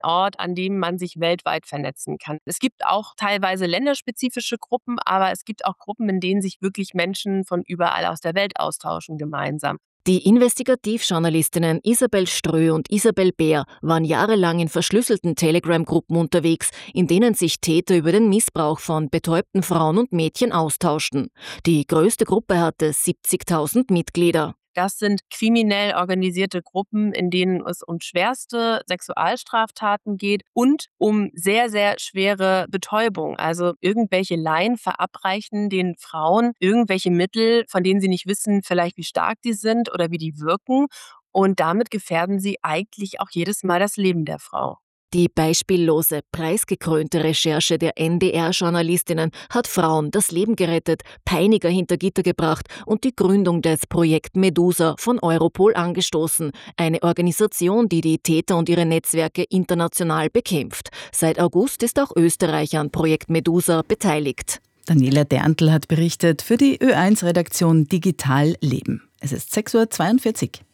Ort, an dem man sich weltweit vernetzen kann. Es gibt auch teilweise länderspezifische Gruppen, aber es gibt auch Gruppen, in denen sich wirklich Menschen von überall aus der Welt austauschen gemeinsam. Die Investigativjournalistinnen Isabel Strö und Isabel Bär waren jahrelang in verschlüsselten Telegram-Gruppen unterwegs, in denen sich Täter über den Missbrauch von betäubten Frauen und Mädchen austauschten. Die größte Gruppe hatte 70.000 Mitglieder. Das sind kriminell organisierte Gruppen, in denen es um schwerste Sexualstraftaten geht und um sehr, sehr schwere Betäubung. Also irgendwelche Laien verabreichen den Frauen irgendwelche Mittel, von denen sie nicht wissen, vielleicht wie stark die sind oder wie die wirken. Und damit gefährden sie eigentlich auch jedes Mal das Leben der Frau. Die beispiellose, preisgekrönte Recherche der NDR-Journalistinnen hat Frauen das Leben gerettet, Peiniger hinter Gitter gebracht und die Gründung des Projekt Medusa von Europol angestoßen, eine Organisation, die die Täter und ihre Netzwerke international bekämpft. Seit August ist auch Österreich an Projekt Medusa beteiligt. Daniela Derntl hat berichtet für die Ö1-Redaktion Digital Leben. Es ist 6:42 Uhr.